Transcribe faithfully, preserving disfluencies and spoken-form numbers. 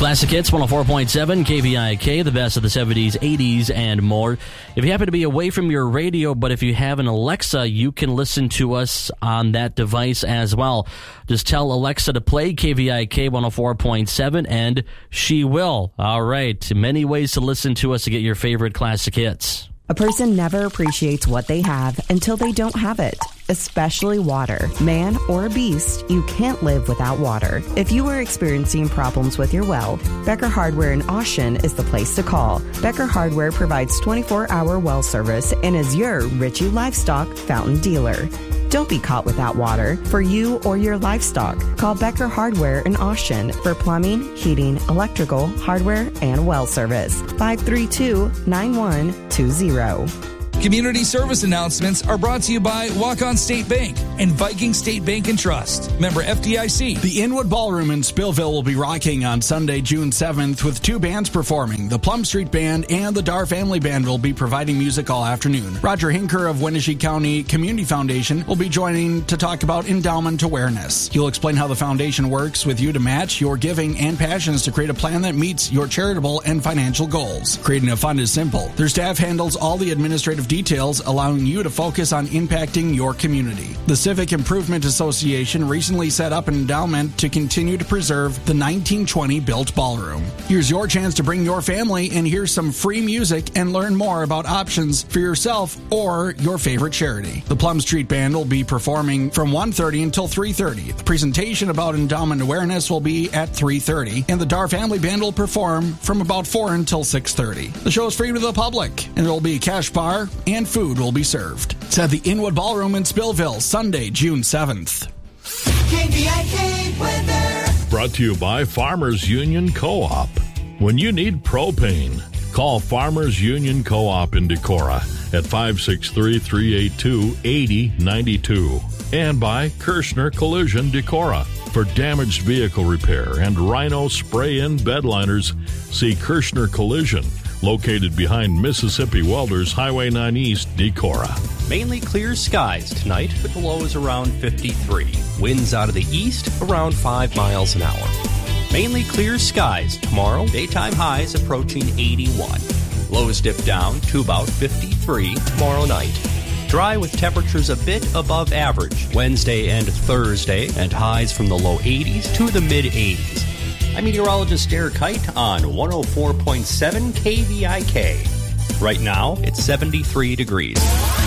Classic Hits, one oh four point seven, K V I K, the best of the seventies, eighties, and more. If you happen to be away from your radio, but if you have an Alexa, you can listen to us on that device as well. Just tell Alexa to play K V I K one oh four point seven, and she will. All right, many ways to listen to us to get your favorite classic hits. A person never appreciates what they have until they don't have it, especially water. Man or beast, you can't live without water. If you are experiencing problems with your well, Becker Hardware in Austin is the place to call. Becker Hardware provides twenty-four hour well service and is your Ritchie Livestock fountain dealer. Don't be caught without water for you or your livestock. Call Becker Hardware in Austin for plumbing, heating, electrical, hardware, and well service. five three two, nine one two zero. Community service announcements are brought to you by Walk-On State Bank and Viking State Bank and Trust. Member F D I C. The Inwood Ballroom in Spillville will be rocking on Sunday, June seventh, with two bands performing. The Plum Street Band and the Dar Family Band will be providing music all afternoon. Roger Hinker of Wenatchee County Community Foundation will be joining to talk about endowment awareness. He'll explain how the foundation works with you to match your giving and passions to create a plan that meets your charitable and financial goals. Creating a fund is simple. Their staff handles all the administrative details, allowing you to focus on impacting your community. The Civic Improvement Association recently set up an endowment to continue to preserve the nineteen twenty built ballroom. Here's your chance to bring your family and hear some free music and learn more about options for yourself or your favorite charity. The Plum Street Band will be performing from one thirty until three thirty. The presentation about endowment awareness will be at three thirty, and the Dar Family Band will perform from about four until six thirty. The show is free to the public, and there will be a cash bar and food will be served. It's at the Inwood Ballroom in Spillville, Sunday, June seventh. K V I K weather. Brought to you by Farmers Union Co-op. When you need propane, call Farmers Union Co-op in Decorah at five six three, three eight two, eight zero nine two. And by Kirschner Collision Decorah. For damaged vehicle repair and Rhino spray-in bed liners, see Kirschner Collision, located behind Mississippi Welders Highway nine East, Decorah. Mainly clear skies tonight, but the low is around fifty-three. Winds out of the east around five miles an hour. Mainly clear skies tomorrow, daytime highs approaching eighty-one. Lows dip down to about fifty-three tomorrow night. Dry with temperatures a bit above average Wednesday and Thursday, and highs from the low eighties to the mid eighties. I'm meteorologist Derek Kite on one oh four point seven K V I K. Right now, it's seventy-three degrees.